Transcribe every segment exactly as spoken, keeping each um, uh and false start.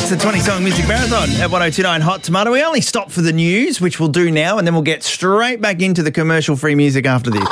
It's the twenty-song music marathon at one oh two nine Hot Tomato. We only stop for the news, which we'll do now, and then we'll get straight back into the commercial-free music after this.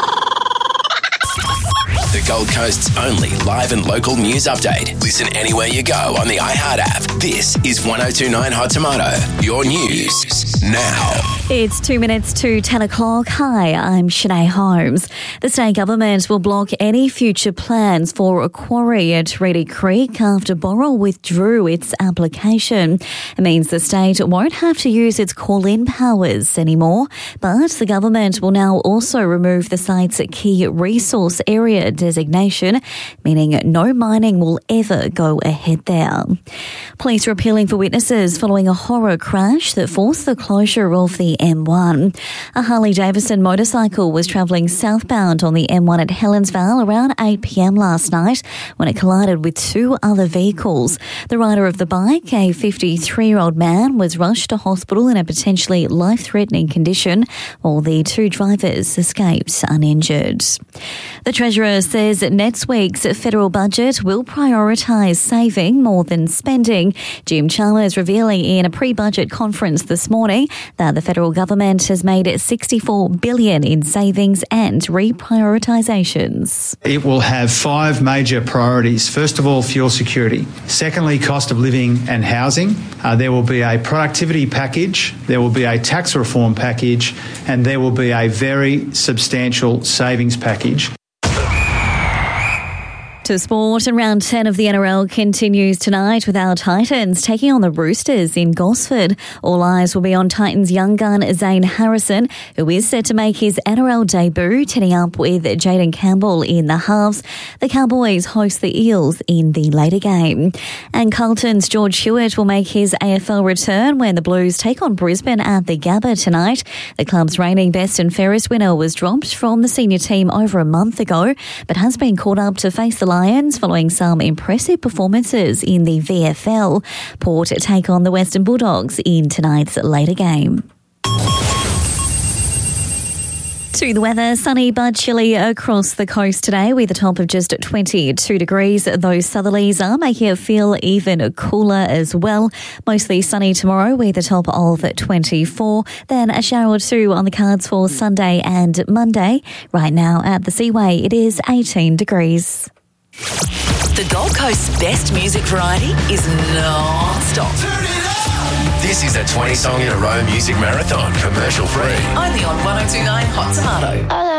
The Gold Coast's only live and local news update. Listen anywhere you go on the iHeart app. This is one oh two nine Hot Tomato. Your news now. It's two minutes to ten o'clock. Hi, I'm Shanae Holmes. The state government will block any future plans for a quarry at Reedy Creek after Boral withdrew its application. It means the state won't have to use its call-in powers anymore, but the government will now also remove the site's key resource area designation, meaning no mining will ever go ahead there. Police are appealing for witnesses following a horror crash that forced the closure of the M one. A Harley-Davidson motorcycle was travelling southbound on the M one at Helensvale around eight p.m. last night when it collided with two other vehicles. The rider of the bike, a fifty-three-year-old man, was rushed to hospital in a potentially life-threatening condition, while the two drivers escaped uninjured. The Treasurer says next week's federal budget will prioritise saving more than spending. Jim Chalmers revealing in a pre-budget conference this morning that the federal government has made sixty-four billion dollars in savings and reprioritisations. It will have five major priorities. First of all, fuel security. Secondly, cost of living and housing. Uh, there will be a productivity package, there will be a tax reform package, and there will be a very substantial savings package. To sport, and round ten of the N R L continues tonight with our Titans taking on the Roosters in Gosford. All eyes will be on Titans young gun Zane Harrison, who is set to make his N R L debut, teaming up with Jaden Campbell in the halves. The Cowboys host the Eels in the later game. And Carlton's George Hewitt will make his A F L return when the Blues take on Brisbane at the Gabba tonight. The club's reigning best and fairest winner was dropped from the senior team over a month ago, but has been called up to face the Lions following some impressive performances in the V F L. Port take on the Western Bulldogs in tonight's later game. To the weather, sunny but chilly across the coast today with a top of just twenty-two degrees. Those southerlies are making it feel even cooler as well. Mostly sunny tomorrow with a top of twenty-four. Then a shower or two on the cards for Sunday and Monday. Right now at the Seaway, it is eighteen degrees. The Gold Coast's best music variety is non-stop. This is a twenty song in a row music marathon, commercial free. Only on one oh two nine Hot Tomato.